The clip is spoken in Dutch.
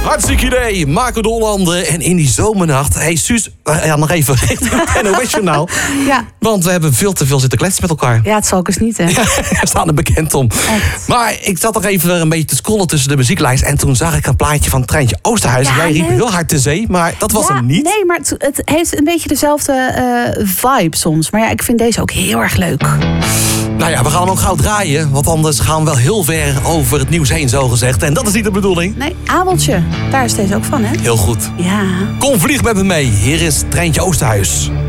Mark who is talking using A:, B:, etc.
A: Hartstikke idee. Marco de Hollander. En in die zomernacht... Hey Suus, nog even richting het NOS-journaal.
B: Ja.
A: Want we hebben veel te veel zitten kletsen met elkaar.
B: Ja, het zal ik eens niet, hè.
A: We staan er bekend om.
B: Echt.
A: Maar ik zat nog even een beetje te scrollen tussen de muzieklijst. En toen zag ik een plaatje van Treintje Oosterhuis.
B: Ja,
A: Jij riep
B: leuk.
A: heel hard te zee, maar dat was hem niet.
B: Nee, maar het heeft een beetje dezelfde vibe soms. Maar ja, ik vind deze ook heel erg leuk.
A: Nou ja, we gaan hem ook gauw draaien. Want anders gaan we wel heel ver over het nieuws heen, zogezegd. En dat is niet de bedoeling.
B: Nee, Abeltje. Daar is deze ook van, hè?
A: Heel goed.
B: Ja.
A: Kom, vlieg met me mee. Hier is Treintje Oosterhuis.